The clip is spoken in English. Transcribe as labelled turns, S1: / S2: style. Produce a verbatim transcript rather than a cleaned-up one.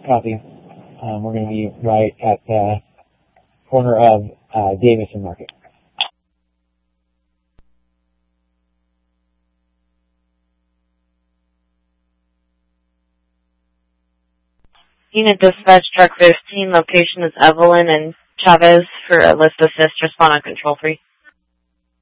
S1: Copy. Um, we're going to be right at the corner of uh, Davis and Market.
S2: Unit Dispatch Truck fifteen, location is Evelyn and Chavez for a list assist. Respond on Control three.